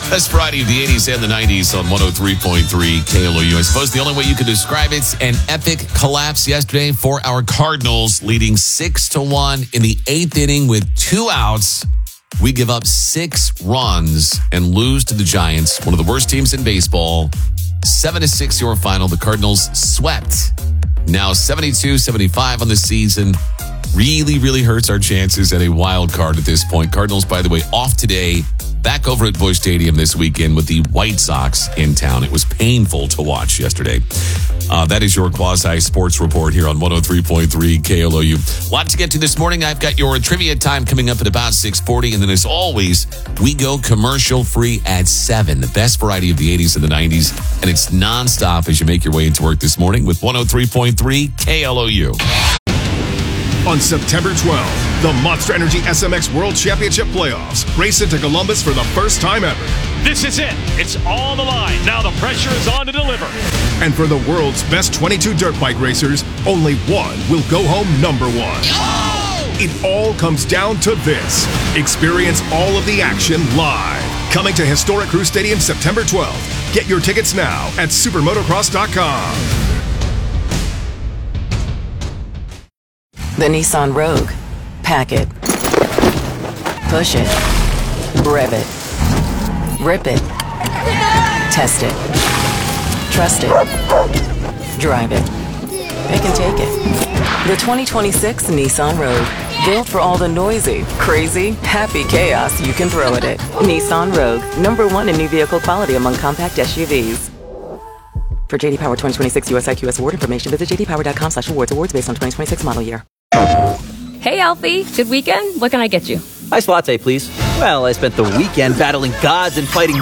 Best variety of the 80s and the 90s on 103.3 KLOU. I suppose the only way you could describe it's an epic collapse yesterday for our Cardinals, leading 6-1 in the 8th inning with 2 outs. We give up 6 runs and lose to the Giants, one of the worst teams in baseball. 7-6 your final. The Cardinals swept. Now 72-75 on the season. Really hurts our chances at a wild card at this point. Cardinals, by the way, off today. Back over at Busch Stadium this weekend with the White Sox in town. It was painful to watch yesterday. That is your quasi-sports report here on 103.3 KLOU. A lot to get to this morning. I've got your trivia time coming up at about 6:40. And then as always, we go commercial-free at 7. The best variety of the 80s and the 90s. And it's nonstop as you make your way into work this morning with 103.3 KLOU. On September 12th, the Monster Energy SMX World Championship Playoffs race into Columbus for the first time ever. This is it. It's on the line. Now the pressure is on to deliver. And for the world's best 22 dirt bike racers, only one will go home number 1. Oh! It all comes down to this. Experience all of the action live. Coming to Historic Crew Stadium September 12th. Get your tickets now at supermotocross.com. The Nissan Rogue. Pack it. Push it. Rev it. Rip it. Test it. Trust it. Drive it. Pick and take it. The 2026 Nissan Rogue. Built for all the noisy, crazy, happy chaos you can throw at it. Nissan Rogue. #1 in new vehicle quality among compact SUVs. For JD Power 2026 US IQS award information, visit jdpower.com/awards. Awards based on 2026 model year. Hey, Alfie. Good weekend? What can I get you? Iced latte, please. Well, I spent the weekend battling gods and fighting